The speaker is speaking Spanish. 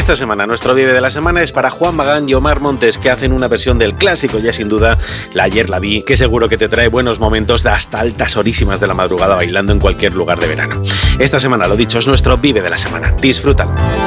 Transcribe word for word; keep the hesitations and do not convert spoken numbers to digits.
Esta semana nuestro Vive de la Semana es para Juan Magán y Omar Montes, que hacen una versión del clásico ya sin duda, la Ayer la vi, que seguro que te trae buenos momentos de hasta altas horísimas de la madrugada bailando en cualquier lugar de verano. Esta semana, lo dicho, es nuestro Vive de la Semana. Disfrútalo.